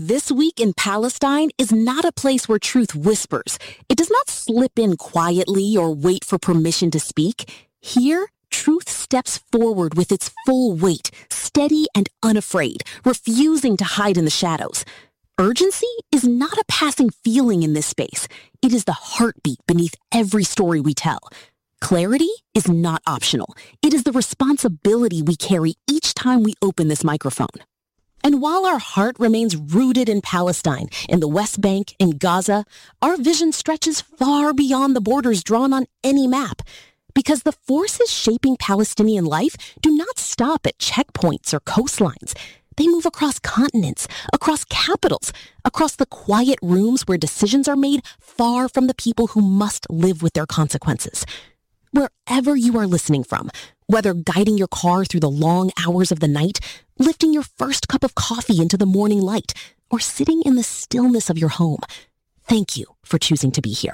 This Week in Palestine is not a place where truth whispers. It does not slip in quietly or wait for permission to speak. Here, truth steps forward with its full weight, steady and unafraid, refusing to hide in the shadows. Urgency is not a passing feeling in this space. It is the heartbeat beneath every story we tell. Clarity is not optional. It is the responsibility we carry each time we open this microphone. And while our heart remains rooted in Palestine, in the West Bank, in Gaza, our vision stretches far beyond the borders drawn on any map. Because the forces shaping Palestinian life do not stop at checkpoints or coastlines. They move across continents, across capitals, across the quiet rooms where decisions are made far from the people who must live with their consequences. Wherever you are listening from, whether guiding your car through the long hours of the night, lifting your first cup of coffee into the morning light, or sitting in the stillness of your home, thank you for choosing to be here.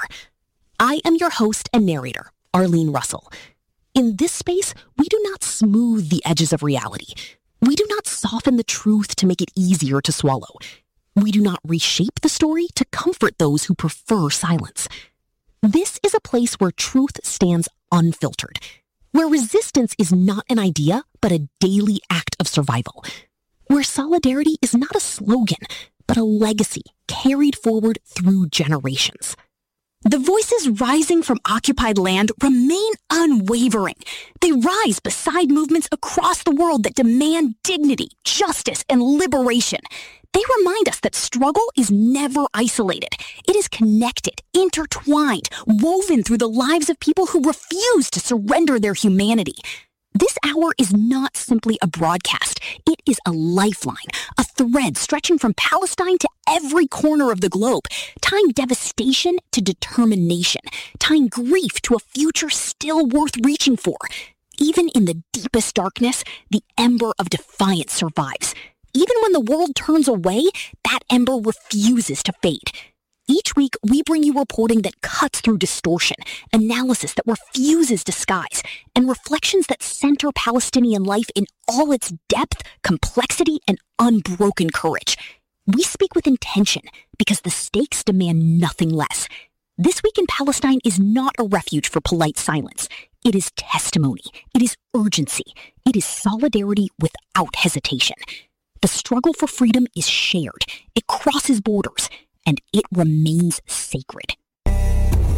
I am your host and narrator, Arlene Russell. In this space, we do not smooth the edges of reality. We do not soften the truth to make it easier to swallow. We do not reshape the story to comfort those who prefer silence. This is a place where truth stands unfiltered, where resistance is not an idea, but a daily act of survival, where solidarity is not a slogan, but a legacy carried forward through generations. The voices rising from occupied land remain unwavering. They rise beside movements across the world that demand dignity, justice, and liberation. They remind us that struggle is never isolated. It is connected, intertwined, woven through the lives of people who refuse to surrender their humanity. This hour is not simply a broadcast. It is a lifeline, a thread stretching from Palestine to every corner of the globe, tying devastation to determination, tying grief to a future still worth reaching for. Even in the deepest darkness, the ember of defiance survives. Even when the world turns away, that ember refuses to fade. Each week, we bring you reporting that cuts through distortion, analysis that refuses disguise, and reflections that center Palestinian life in all its depth, complexity, and unbroken courage. We speak with intention because the stakes demand nothing less. This Week in Palestine is not a refuge for polite silence. It is testimony. It is urgency. It is solidarity without hesitation. The struggle for freedom is shared. It crosses borders. And it remains sacred.